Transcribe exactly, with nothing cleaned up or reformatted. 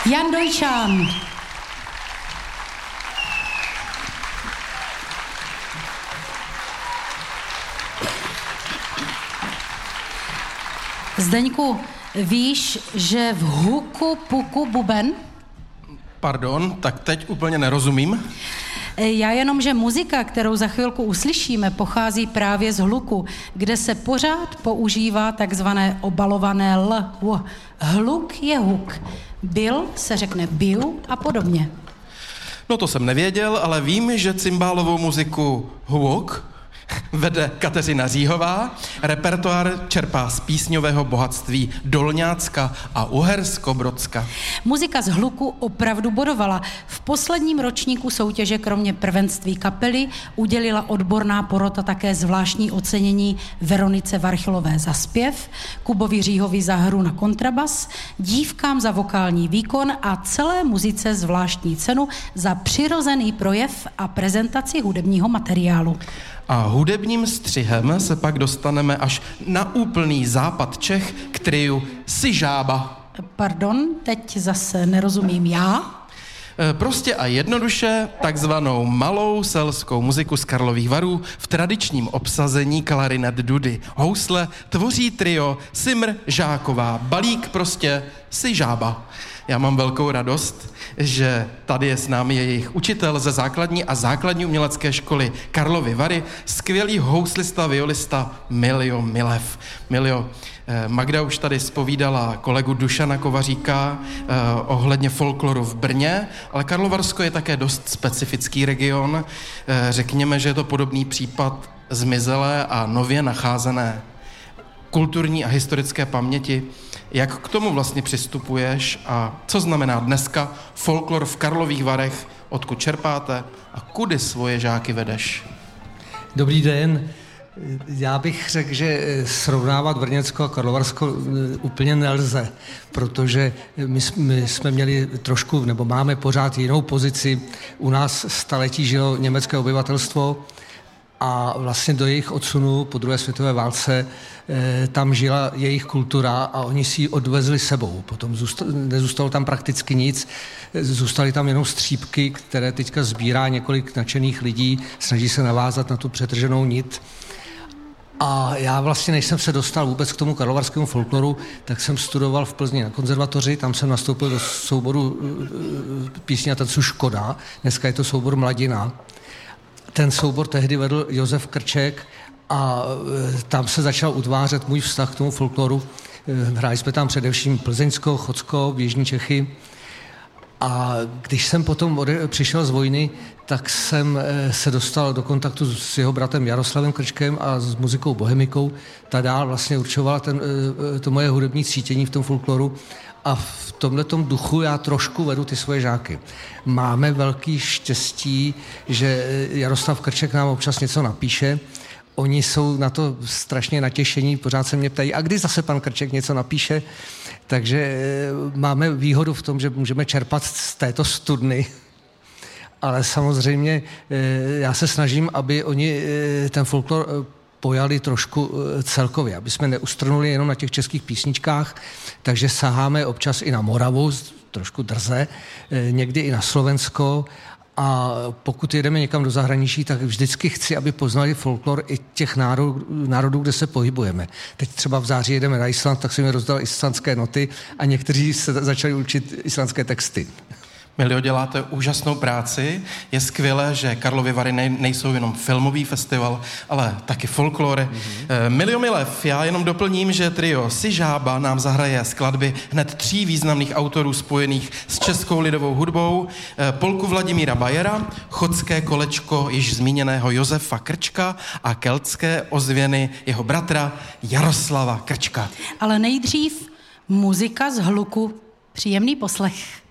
Jan Dojčán. Zdeňku, víš, že v huku puku buben? Pardon, tak teď úplně nerozumím. Já jenom, že muzika, kterou za chvilku uslyšíme, pochází právě z hluku, kde se pořád používá takzvané obalované l. Hluk je huk. Byl se řekne biu a podobně. No to jsem nevěděl, ale vím, že cymbálovou muziku huk vede Kateřina Říhová, repertoár čerpá z písňového bohatství Dolňácka a Uhersko-Brodska. Muzika z hluku opravdu bodovala. V posledním ročníku soutěže kromě prvenství kapely udělila odborná porota také zvláštní ocenění Veronice Varchilové za zpěv, Kubovi Říhovi za hru na kontrabas, dívkám za vokální výkon a celé muzice zvláštní cenu za přirozený projev a prezentaci hudebního materiálu. A hudebním střihem se pak dostaneme až na úplný západ Čech k triu Si žába. Pardon, teď zase nerozumím já. Prostě a jednoduše takzvanou malou selskou muziku z Karlových Varů v tradičním obsazení klarinet dudy. Housle tvoří trio Simr Žáková. Balík prostě Si žába. Já mám velkou radost, že tady je s námi jejich učitel ze základní a základní umělecké školy Karlovy Vary, skvělý houslista, violista Miljo Milev. Miljo, Magda už tady zpovídala kolegu Dušana Kovaříka eh, ohledně folkloru v Brně, ale Karlovarsko je také dost specifický region. Eh, řekněme, že je to podobný případ zmizelé a nově nacházené kulturní a historické paměti. Jak k tomu vlastně přistupuješ a co znamená dneska folklor v Karlových Varech, odkud čerpáte a kudy svoje žáky vedeš? Dobrý den. Já bych řekl, že srovnávat Brněnsko a Karlovarsko úplně nelze, protože my, my jsme měli trošku, nebo máme pořád jinou pozici. U nás staletí žilo německé obyvatelstvo a vlastně do jejich odsunu po druhé světové válce eh, tam žila jejich kultura a oni si ji odvezli sebou. Potom zůstalo, nezůstalo tam prakticky nic, zůstaly tam jenom střípky, které teďka sbírá několik nadšených lidí, snaží se navázat na tu přetrženou nit. A já vlastně, než jsem se dostal vůbec k tomu karlovarskému folkloru, tak jsem studoval v Plzni na konzervatoři, tam jsem nastoupil do souboru písně a tancu Škoda, dneska je to soubor Mladina. Ten soubor tehdy vedl Josef Krček a tam se začal utvářet můj vztah k tomu folkloru. Hráli jsme tam především Plzeňsko, Chocko, Jižní Čechy. A když jsem potom přišel z vojny, tak jsem se dostal do kontaktu s jeho bratem Jaroslavem Krčkem a s muzikou Bohemikou. Ta dál vlastně určovala ten, to moje hudební cítění v tom folkloru. A v tomhletom duchu já trošku vedu ty svoje žáky. Máme velký štěstí, že Jaroslav Krček nám občas něco napíše. Oni jsou na to strašně natěšení, pořád se mě ptají, a kdy zase pan Krček něco napíše? Takže máme výhodu v tom, že můžeme čerpat z této studny. Ale samozřejmě já se snažím, aby oni ten folklor pojali trošku celkově, aby jsme neustrnuli jenom na těch českých písničkách, takže saháme občas i na Moravu, trošku drze, někdy i na Slovensko a pokud jedeme někam do zahraničí, tak vždycky chci, aby poznali folklor i těch národů, národů, kde se pohybujeme. Teď třeba v září jedeme na Island, tak jsem mi rozdal islandské noty a někteří se začali učit islandské texty. Miljo, děláte úžasnou práci. Je skvělé, že Karlovy Vary nejsou jenom filmový festival, ale taky folklory. Mm-hmm. Miljo Milev, já jenom doplním, že trio Si žába nám zahraje skladby hned tří významných autorů spojených s českou lidovou hudbou. Polku Vladimíra Bajera, Chodské kolečko již zmíněného Josefa Krčka a keltské ozvěny jeho bratra Jaroslava Krčka. Ale nejdřív muzika z hluku. Příjemný poslech.